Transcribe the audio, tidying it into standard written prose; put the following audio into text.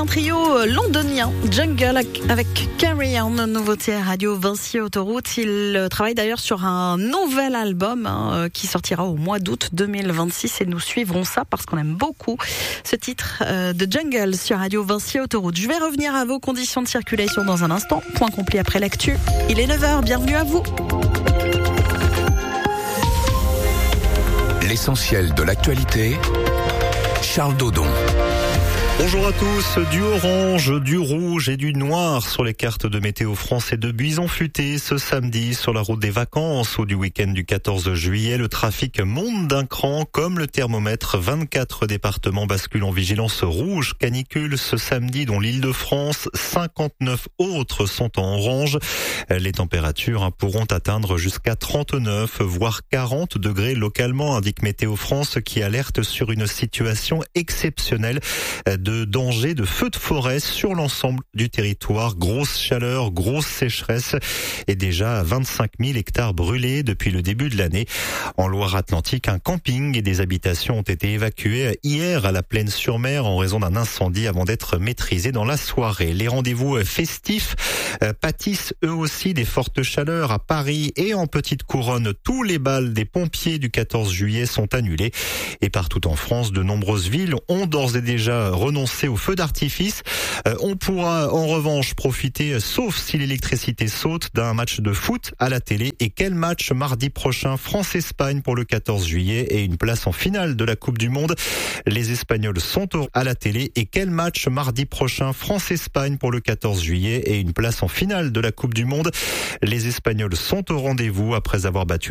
trio londonien, Jungle, avec Carry On, nouveauté à Radio Vinci Autoroute. Il travaille d'ailleurs sur un nouvel album qui sortira au mois d'août 2026 et nous suivrons ça parce qu'on aime beaucoup ce titre de Jungle sur Radio Vinci Autoroute. Je vais revenir à vos conditions de circulation dans un instant. Point complet après l'actu. Il est 9h, bienvenue à vous. L'essentiel de l'actualité, Charles Dodon. Bonjour à tous. Du orange, du rouge et du noir sur les cartes de Météo France et de Buisson Futé ce samedi sur la route des vacances ou du week-end du 14 juillet. Le trafic monte d'un cran comme le thermomètre. 24 départements basculent en vigilance rouge canicule ce samedi, dont l'Île-de-France. 59 autres sont en orange. Les températures pourront atteindre jusqu'à 39 voire 40 degrés localement, indique Météo France, qui alerte sur une situation exceptionnelle de danger de feux de forêt sur l'ensemble du territoire. Grosse chaleur, grosse sécheresse et déjà 25 000 hectares brûlés depuis le début de l'année. En Loire-Atlantique, un camping et des habitations ont été évacués hier à la Plaine-sur-Mer en raison d'un incendie avant d'être maîtrisés dans la soirée. Les rendez-vous festifs pâtissent eux aussi des fortes chaleurs à Paris et en petite couronne. Tous les bals des pompiers du 14 juillet sont annulés et partout en France, de nombreuses villes ont d'ores et déjà renoncé au feu d'artifice. On pourra en revanche profiter, sauf si l'électricité saute, d'un match de foot à la télé. Et quel match mardi prochain? France-Espagne pour le 14 juillet et une place en finale de la Coupe du Monde. Les Espagnols sont à la télé. Et quel match mardi prochain? France-Espagne pour le 14 juillet et une place en finale de la Coupe du Monde. Les Espagnols sont au rendez-vous après avoir battu